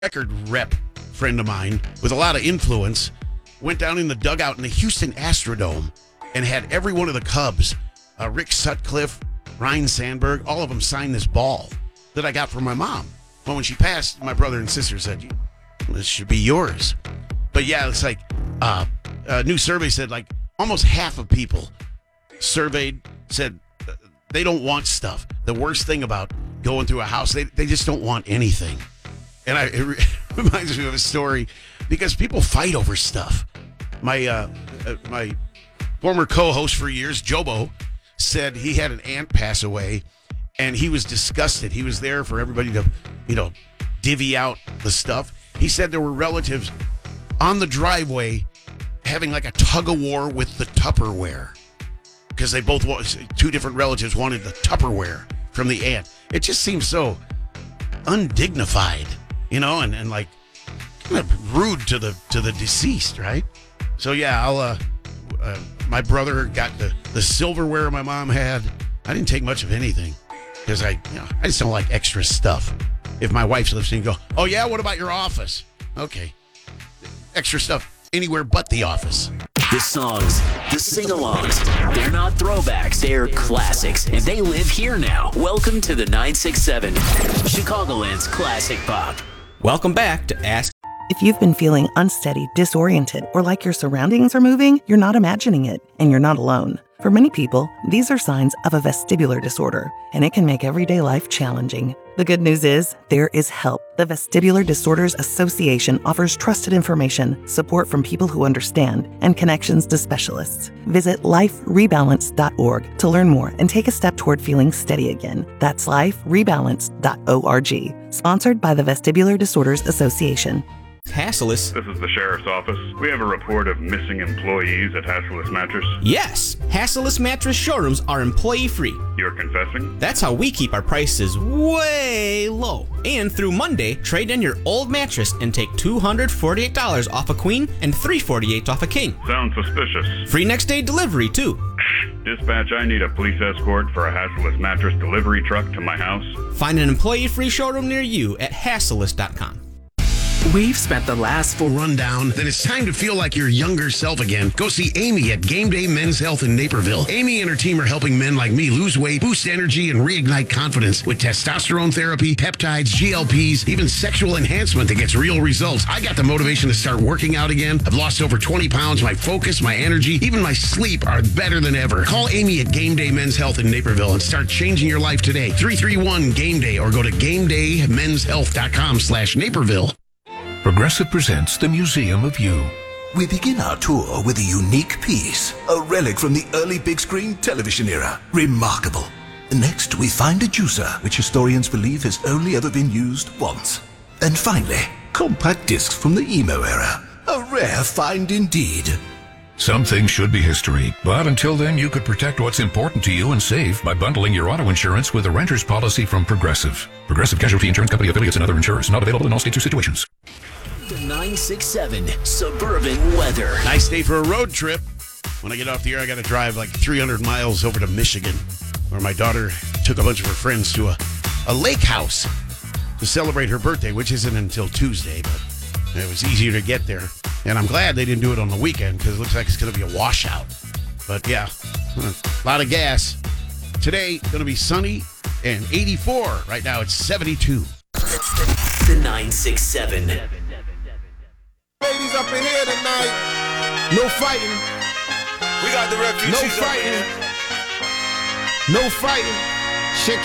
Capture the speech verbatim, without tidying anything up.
record rep friend of mine with a lot of influence went down in the dugout in the Houston Astrodome and had every one of the Cubs, uh, Rick Sutcliffe, Ryan Sandberg, all of them sign this ball that I got from my mom. Well, when she passed, my brother and sister said, this should be yours. But yeah, it's like uh, a new survey said like almost half of people surveyed said uh, they don't want stuff. The worst thing about going through a house, they, they just don't want anything. And I, it re- reminds me of a story because people fight over stuff. My uh, uh, my former co-host for years, Jobo, said he had an aunt pass away, and he was disgusted. He was there for everybody to, you know, divvy out the stuff. He said there were relatives on the driveway having like a tug of war with the Tupperware because they both two different relatives wanted the Tupperware from the aunt. It just seems so undignified, you know, and, and like kind of rude to the to the deceased, right? So yeah, I'll. Uh, uh, my brother got the the silverware my mom had. I didn't take much of anything because I, you know, I just don't like extra stuff. If my wife's listening, go, oh yeah, what about your office? Okay, extra stuff anywhere but the office. The songs, the sing-alongs, they're not throwbacks, they're classics, and they live here now. Welcome to the nine six seven, Chicagoland's Classic Pop. Welcome back to Ask. If you've been feeling unsteady, disoriented, or like your surroundings are moving, you're not imagining it, and you're not alone. For many people, these are signs of a vestibular disorder, and it can make everyday life challenging. The good news is, there is help. The Vestibular Disorders Association offers trusted information, support from people who understand, and connections to specialists. Visit life rebalance dot org to learn more and take a step toward feeling steady again. That's life rebalance dot org. Sponsored by the Vestibular Disorders Association. Hasselus. This is the sheriff's office. We have a report of missing employees at Hasselus Mattress. Yes, Hasselus Mattress showrooms are employee-free. You're confessing? That's how we keep our prices way low. And through Monday, trade in your old mattress and take two hundred forty-eight dollars off a queen and three hundred forty-eight dollars off a king. Sounds suspicious. Free next day delivery, too. Dispatch, I need a police escort for a Hasselus Mattress delivery truck to my house. Find an employee-free showroom near you at hasselus dot com. We've spent the last four rundown, then it's time to feel like your younger self again. Go see Amy at Game Day Men's Health in Naperville. Amy and her team are helping men like me lose weight, boost energy, and reignite confidence with testosterone therapy, peptides, G L Ps, even sexual enhancement that gets real results. I got the motivation to start working out again. I've lost over twenty pounds. My focus, my energy, even my sleep are better than ever. Call Amy at Game Day Men's Health in Naperville and start changing your life today. three three one game day or go to game day men's health dot com slash Naperville. Progressive presents the Museum of You. We begin our tour with a unique piece, a relic from the early big screen television era. Remarkable. Next, we find a juicer, which historians believe has only ever been used once. And finally, compact discs from the emo era. A rare find indeed. Some things should be history, but until then, you could protect what's important to you and save by bundling your auto insurance with a renter's policy from Progressive. Progressive Casualty Insurance Company affiliates and other insurers. Not available in all states or situations. The nine six seven Suburban Weather. Nice day for a road trip. When I get off the air, I got to drive like three hundred miles over to Michigan, where my daughter took a bunch of her friends to a, a lake house to celebrate her birthday, which isn't until Tuesday, but it was easier to get there. And I'm glad they didn't do it on the weekend because it looks like it's going to be a washout. But yeah, a lot of gas. Today, going to be sunny and eighty-four. Right now, it's seventy-two. The nine six seven. Ladies up in here tonight. No fighting. We got the refugees. No fighting. No fighting. Shake